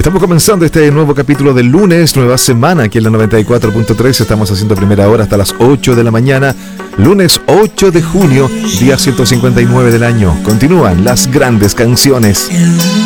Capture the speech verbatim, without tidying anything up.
Estamos comenzando este nuevo capítulo del lunes, nueva semana aquí en la noventa y cuatro punto tres. Estamos haciendo primera hora hasta las ocho de la mañana, lunes ocho de junio, día ciento cincuenta y nueve del año. Continúan las grandes canciones.